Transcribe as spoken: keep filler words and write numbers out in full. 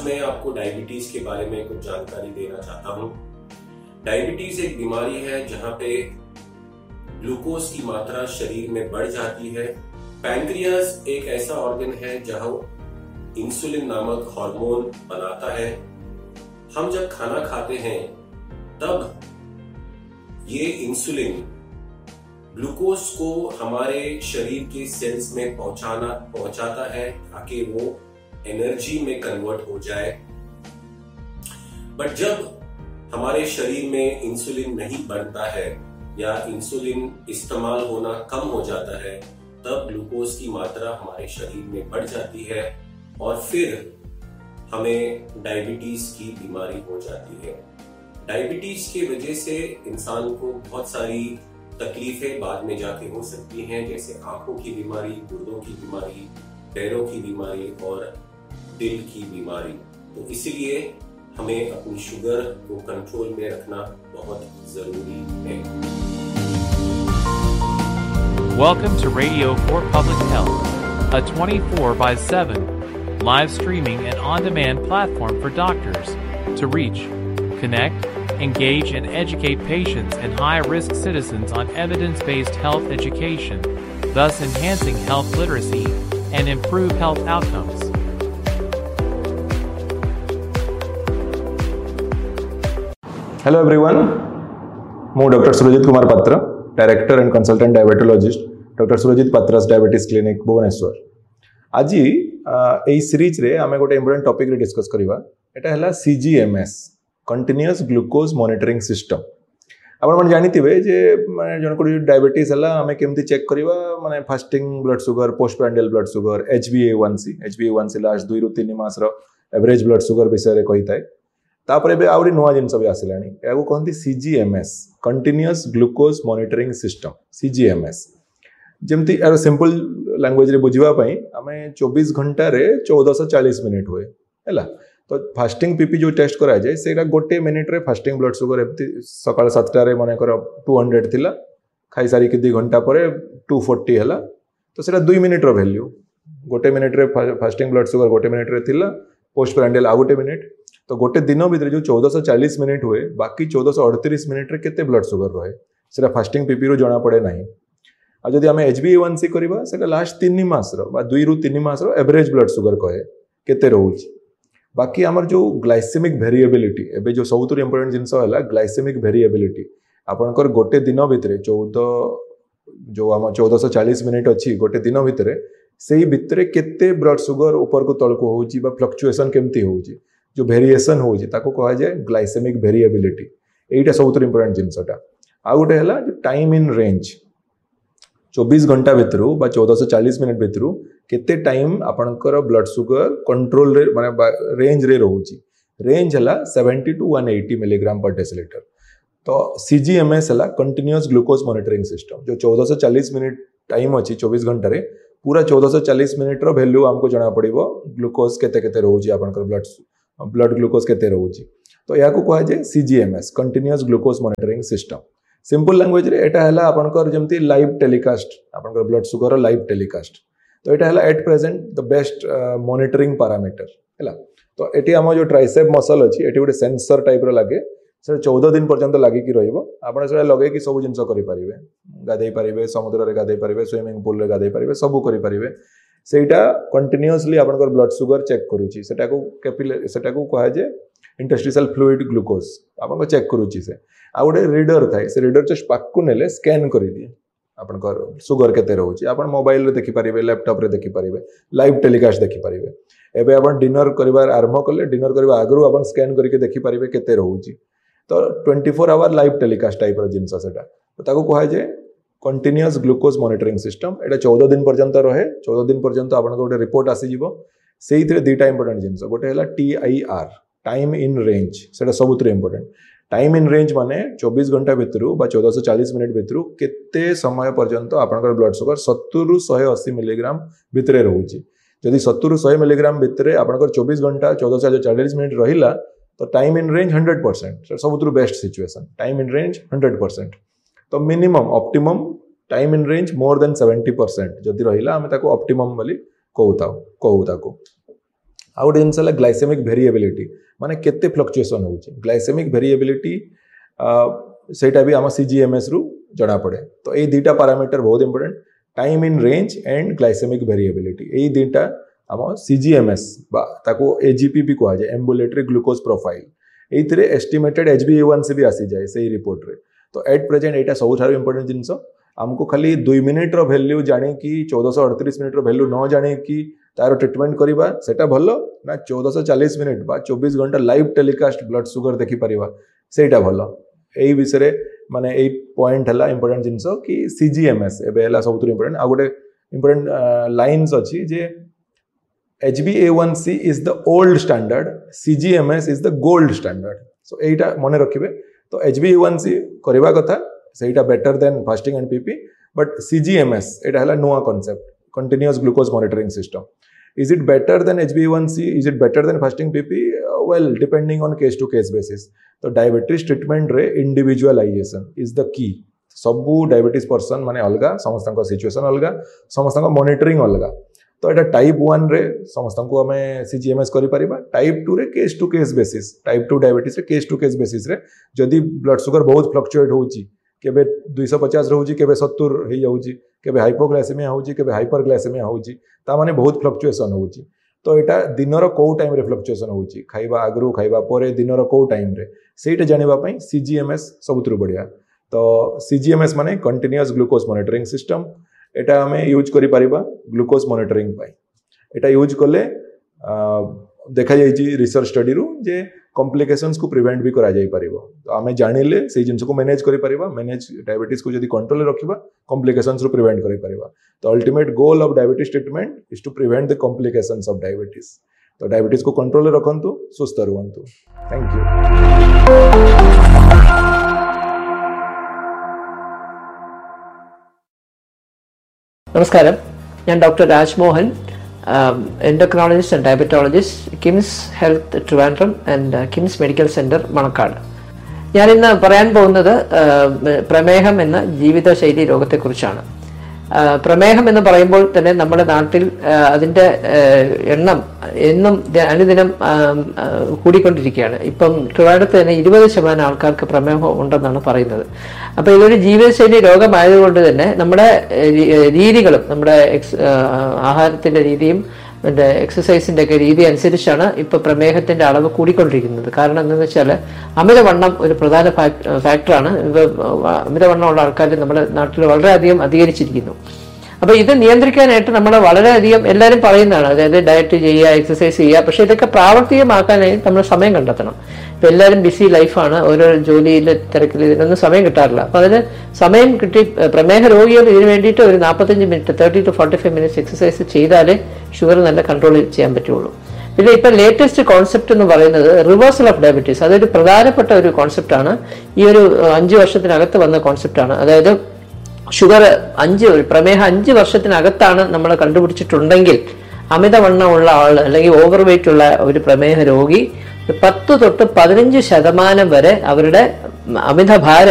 मैं आपको डायबिटीज के बारे में कुछ जानकारी देना चाहता हूँ। डायबिटीज एक बीमारी है जहाँ पे ग्लूकोज की मात्रा शरीर में बढ़ जाती है। पैंक्रियास एक ऐसा ऑर्गन है जहाँ इंसुलिन नामक हार्मोन बनाता है। हम जब खाना खाते हैं तब ये इंसुलिन ग्लूकोज को हमारे शरीर के सेल्स में पहुंचाना पहुंचाता है ताकि वो एनर्जी में कन्वर्ट हो जाए। बट जब हमारे शरीर में इंसुलिन नहीं बनता है या इंसुलिन इस्तेमाल होना कम हो जाता है तब ग्लूकोज की मात्रा हमारे शरीर में बढ़ जाती है और फिर हमें डायबिटीज की बीमारी हो जाती है। डायबिटीज की वजह से इंसान को बहुत सारी तकलीफें बाद में जाके हो सकती हैं, जैसे आंखों की बीमारी, गुर्दों की बीमारी, पैरों की बीमारी और दिल की बीमारी। तो इसीलिए हमें अपनी शुगर को कंट्रोल में रखना बहुत जरूरी है। Welcome to Radio for Public Health, a twenty-four by seven live streaming and on-demand platform for doctors to reach, connect, engage, and educate patients and high-risk citizens on evidence-based health education, thus enhancing health literacy and improve health outcomes. Hello everyone, ମୁଁ doctor Surjit Kumar पात्र, director and consultant diabetologist doctor Surjit पात्रास diabetes clinic Bhubaneswar. आज यही series रे आमे गोटे important topic रे discuss करबा। एटा हला सीजीएमएस, कंटीन्यूअस ग्लूकोज मॉनिटरिंग सिस्टम। आपण मन जानिथिबे जे माने जन को डायबिटीज हला आमे केमती चेक करबा, माने fasting blood sugar, post prandial blood sugar, H B ए वन सी एच बी ए वन सी लास्ट दुई रु तीन मास रो एवरेज ब्लड शुगर विषय रे कहि थाए। तापर एबे आउरी नवा जिनस भी आसिलानी, याको कहंती सीजीएमएस, कंटीन्यूअस ग्लूकोज मॉनिटरिंग सिस्टम, सीजीएमएस। जेमती यार सिंपल लैंग्वेज रे बुझिबा पई आमे चौबीस घंटा रे चौदह सौ चालीस मिनिट हुए हैला। तो फास्टिंग पीपी जो टेस्ट करा जाए सेटा गोटे मिनिट रे फास्टिंग ब्लड शुगर एमती सकाळ सात टा रे माने कर दो सौ थिला, खाई सारी के दो घंटा परे दो सौ चालीस हला। तो सेटा दो मिनिट रो वैल्यू, गोटे मिनिट रे फास्टिंग ब्लड शुगर गोटे मिनिट रे थिला, पोस्ट प्रांडियल आ गोटे मिनिट। तो गोटे दिन भितर जो चौदह सौ चालीस मिनिट हुए, बाकी चौदह सौ अड़तीस मिनिट रे केते ब्लड शुगर रहे सेटा फास्टिंग पीपी रो जणा पड़े नाही। आ जदि आमे एच बी ए वन सी करबा सेटा लास्ट तीन मास रो बा दुई रु तीन मास रो एवरेज ब्लड शुगर कहे केते रहउची। बाकी हमर जो ग्लाइसेमिक वेरिएबिलिटी, एबे जो सबुतु इंपोर्टेंट जिंस हला ग्लाइसेमिक वेरिएबिलिटी। आपनकर गोटे दिन भितर चौदह जो हम चौदह सौ चालीस मिनिट अछि गोटे दिन भितर, सेही भितर केते ब्लड शुगर ऊपर को तळ को होउची बा फ्लक्चुएशन केमती होउची, जो वेरिएशन होउची ताको कहा जाय ग्लाइसेमिक वेरिएबिलिटी। एटा सबुतु इंपोर्टेंट जिंसटा। आ गोटे हला जो टाइम इन रेंज, चौबीस घंटा भितरु बा चौदह सौ चालीस मिनिट भितरु केते टाइम आपनकर ब्लड शुगर कंट्रोल रे माने रेंज रे रहउची। रेंज हला सत्तर टू एक सौ अस्सी मिलीग्राम पर डेसिलीटर। तो सीजीएमएस हला कंटीन्यूअस ग्लूकोज मॉनिटरिंग सिस्टम, जो चौदह सौ चालीस मिनिट टाइम अछि चौबीस घंटा रे, पूरा चौदह सौ चालीस मिनिट रो वैल्यू हमको जणा पड़िबो ग्लूकोज केते केते रहउची, आपनकर ब्लड ब्लड ग्लूकोज केते रहउची। तो याको कहा जाय सीजीएमएस, continuous glucose monitoring system. Simple language रे एटा हला आपनकर जेमती लाइव टेलीकास्ट, आपनकर ब्लड शुगर रो लाइव टेलीकास्ट। तो एटा हला at present the best monitoring parameter हैला। तो एटी हम जो ट्राइसेप मसल अछि एटी गोटे सेंसर टाइप रो लागे, से चौदह दिन पर्यंत लागि कि रहइबो। आपण से लगे कि सब जिंस करि परिबे, गाधै परिबे, समुद्र रे गाधै परिबे, स्विमिंग पूल रे गाधै परिबे, सब करि परिबे। सेटा कंटीन्यूअसली आपनकर ब्लड शुगर चेक करूची। सेटा को कैपिलरी, सेटा को कहा जे इंटरस्टिशियल फ्लूइड ग्लूकोज आपन को चेक करूची। से आ गोटे रीडर थाए, से रीडर जस्ट पाक को नेले स्कैन करि दिए आपनकर शुगर केते रहउची। आपन मोबाइल रे देखि परिबे, लैपटॉप रे देखि परिबे, लाइव टेलीकास्ट देखि परिबे। एबे आपन डिनर करिवार आरंभ करले, डिनर करबा आगरु आपन स्कैन करके देखि परिबे केते रहउची। तो चौबीस आवर लाइव टेलीकास्ट टाइप रो जिंस सेटा। तो ताको कहा जे कंटीन्यूअस ग्लूकोज मॉनिटरिंग सिस्टम। एटा चौदह दिन पर्यंत रहे। चौदह दिन पर्यंत आपन को गोटे रिपोर्ट आसी जिवो। सेइथरे दुईटा इंपोर्टेंट जिंस, गोटे हला T I R, time in range. सेटा सबुतरे इंपोर्टेंट। टाइम इन रेंज माने चौबीस घंटा भितरु बा चौदह सौ चालीस मिनिट भितरु केते समय पर्यंत आपनकर ब्लड शुगर सत्तर रु एक सौ अस्सी मिलीग्राम भितरे रहउची। जदि सत्तर रु सौ मिलीग्राम भितरे आपनकर चौबीस घंटा चौदह सौ चालीस मिनिट रहिला तो time in range hundred percent सबुतु best situation. Time in range hundred percent. तो minimum optimum time in range more than seventy percent जदि रहिला आमे ताको ऑप्टिमम बोली कहूता कहू ताको। ଆଉ ଗୋଟେ ଜିନିଷ ହେଲା ଗ୍ଲାଇସେମିକ୍ ଭେରିଏବିଲିଟି, ମାନେ କେତେ ଫ୍ଲକ୍ଚୁଏସନ୍ ହେଉଛି। ଗ୍ଲାଇସେମିକ୍ ଭେରିଏବିଲିଟି ସେଇଟା ବି ଆମ ସିଜିଏମ୍ଏସ୍ରୁ ଜଣାପଡ଼େ। ତ ଏଇ ଦୁଇଟା ପାରାମିଟର ବହୁତ important, time in range and glycaemic ଭେରିଏବିଲିଟି। ଏଇ ଦୁଇଟା ଆମ ସିଜିଏମ୍ଏସ୍ ବା ତାକୁ ଏଜିପି ବି କୁହାଯାଏ, ଆମ୍ବୁଲେଟରୀ ଗ୍ଲୁକୋଜ୍ ପ୍ରୋଫାଇଲ୍। ଏଇଥିରେ ଏଷ୍ଟିମେଟେଡ୍ ଏଚ୍ ବି ଏ ୱାନ୍ ସି ବି ଆସିଯାଏ ସେଇ ରିପୋର୍ଟରେ। ତ ଏଟ୍ ପ୍ରେଜେଣ୍ଟ ଏଇଟା ସବୁଠାରୁ ଇମ୍ପୋର୍ଟାଣ୍ଟ ଜିନିଷ। ଆମକୁ ଖାଲି ଦୁଇ ମିନିଟ୍ର ଭ୍ୟାଲ୍ୟୁ ଜାଣିକି ଚଉଦଶହ ଅଠତିରିଶ ମିନିଟ୍ର ଭ୍ୟାଲ୍ୟୁ ନ ଜାଣିକି ତାର ଟ୍ରିଟମେଣ୍ଟ କରିବା ସେଇଟା ଭଲ ନା ଚଉଦଶହ ଚାଳିଶ ମିନିଟ୍ ବା ଚବିଶ ଘଣ୍ଟା ଲାଇଭ୍ ଟେଲିକାଷ୍ଟ ବ୍ଲଡ୍ ସୁଗର ଦେଖିପାରିବା ସେଇଟା ଭଲ। ଏଇ ବିଷୟରେ ମାନେ ଏଇ ପଏଣ୍ଟ ହେଲା ଇମ୍ପୋର୍ଟାଣ୍ଟ ଜିନିଷ କି ସିଜିଏମ୍ଏସ୍ ଏବେ ହେଲା ସବୁଥିରୁ ଇମ୍ପୋର୍ଟାଣ୍ଟ। ଆଉ ଗୋଟେ ଇମ୍ପୋର୍ଟାଣ୍ଟ ଲାଇନ୍ସ ଅଛି ଯେ H B A one C is the old standard, ସିଜିଏମ୍ଏସ୍ is the gold standard. Show ଏଇଟା ମନେ ରଖିବେ। ତ ଏଚ୍ ବି ଏ ୱାନ୍ ସି କରିବା କଥା, ସେଇଟା better then fasting and P P. But ସିଜିଏମ୍ଏସ୍ ଏଇଟା ହେଲା ନୂଆ concept, continuous glucose monitoring system. Is it better than H b A one C? Is it better than fasting P P? Uh, well, depending on case to case basis. So diabetes treatment रे individualization is the key. सबू diabetes person माने अलगा, समस्त situation अलगा, समस्त monitoring अलगा। तो एटा type one रे समस्त को आम सीजीएमएस करि परिबा, टाइप टू रे case to case basis, type two diabetes रे केस टू केस बेसिस रे जदि ब्लड सुगर बहुत फ्लक्चुएट होउची, केबे दुई सौ पचास रहउची, केबे सत्तर हे जाउची, केबे हाइपोग्लाइसेमिया होउची, केबे हाइपरग्लाइसेमिया होउची, ता माने बहुत फ्लक्चुएशन होउची। तो एटा दिनर को टाइम रे फ्लक्चुएशन होउची, खाइबा आगरु खाइबा परे दिनर को टाइम रे, सेटा जानिबा पई सीजीएमएस सबुतरु बढ़िया। तो सीजीएमएस माने कंटीन्यूअस ग्लूकोज मॉनिटरिंग सिस्टम, एटा हमें यूज करि परिबा ग्लूकोज मॉनिटरिंग पई। एटा यूज कले देखा जाइछि रिसर्च स्टडी रु जे कॉम्प्लिकेशंस को प्रिवेंट भी करा जाई परिबो। तो आमे जानिले सेही जिंस को मैनेज करि परिबा, मैनेज डायबिटीज को जदी कंट्रोल रे रखिबा कॉम्प्लिकेशंस रु प्रिवेंट करि परिबा। तो ultimate goal of diabetes treatment is to prevent the complications of diabetes. तो डायबिटीज को कंट्रोल रे रखंतु, सुस्थ रहंतु। Thank you. നമസ്കാരം, ഞാൻ doctor Rajmohan, endocrinologist and diabetologist, KIMS health Trivandrum and KIMS medical centre Manacaud. ഞാനിന്ന് പറയാൻ പോകുന്നത് പ്രമേഹം എന്ന ജീവിതശൈലി രോഗത്തെക്കുറിച്ചാണ്. പ്രമേഹം എന്ന് പറയുമ്പോൾ തന്നെ നമ്മുടെ നാട്ടിൽ അതിൻ്റെ എണ്ണം എന്നും അനുദിനം കൂടിക്കൊണ്ടിരിക്കുകയാണ്. ഇപ്പം ട്രിവാൻഡ്രത്ത് തന്നെ ഇരുപത് ശതമാനം ആൾക്കാർക്ക് പ്രമേഹം ഉണ്ടെന്നാണ് പറയുന്നത്. അപ്പോൾ ഇതൊരു ജീവിതശൈലി രോഗമായതുകൊണ്ട് തന്നെ നമ്മുടെ രീതികളും നമ്മുടെ എക്സ് ആഹാരത്തിൻ്റെ രീതിയും മറ്റേ എക്സസൈസിൻ്റെ ഒക്കെ രീതി അനുസരിച്ചാണ് ഇപ്പോൾ പ്രമേഹത്തിൻ്റെ അളവ് കൂടിക്കൊണ്ടിരിക്കുന്നത്. കാരണം എന്താണെന്ന് വെച്ചാൽ അമിതവണ്ണം ഒരു പ്രധാന ഫാക്ടറാണ്. അമിതവണ്ണമുള്ള ആൾക്കാർ നമ്മുടെ നാട്ടിൽ വളരെയധികം അധികരിച്ചിരിക്കുന്നു. അപ്പോൾ ഇത് നിയന്ത്രിക്കാനായിട്ട് നമ്മൾ വളരെയധികം എല്ലാവരും പറയുന്നതാണ്, അതായത് ഡയറ്റ് ചെയ്യുക, എക്സസൈസ് ചെയ്യുക. പക്ഷേ ഇതൊക്കെ പ്രാവർത്തികമാക്കാനായി നമ്മൾ സമയം കണ്ടെത്തണം. ഇപ്പം എല്ലാവരും ബിസി ലൈഫാണ്, ഓരോ ജോലിയിലെ തിരക്കിൽ ഇതിനൊന്നും സമയം കിട്ടാറില്ല. അപ്പോൾ അതിന് സമയം കിട്ടി പ്രമേഹ രോഗികൾ ഇതിന് വേണ്ടിയിട്ട് ഒരു നാൽപ്പത്തഞ്ച് minute thirty two forty five minutes exercise ചെയ്താലേ ഷുഗർ നല്ല കൺട്രോൾ ചെയ്യാൻ പറ്റുള്ളൂ. പിന്നെ ഇപ്പം ലേറ്റസ്റ്റ് കോൺസെപ്റ്റ് എന്ന് പറയുന്നത് റിവേഴ്സൽ ഓഫ് ഡയബറ്റീസ്. അതൊരു പ്രധാനപ്പെട്ട ഒരു കോൺസെപ്റ്റാണ്, ഈ ഒരു അഞ്ച് വർഷത്തിനകത്ത് വന്ന കോൺസെപ്റ്റാണ്. അതായത് ഷുഗർ അഞ്ച് പ്രമേഹം അഞ്ച് വർഷത്തിനകത്താണ് നമ്മൾ കണ്ടുപിടിച്ചിട്ടുണ്ടെങ്കിൽ അമിതവണ്ണമുള്ള ആൾ അല്ലെങ്കിൽ ഓവർ വെയിറ്റ് ഉള്ള ഒരു പ്രമേഹ രോഗി പത്ത് തൊട്ട് പതിനഞ്ച് ശതമാനം വരെ അവരുടെ അമിതഭാരം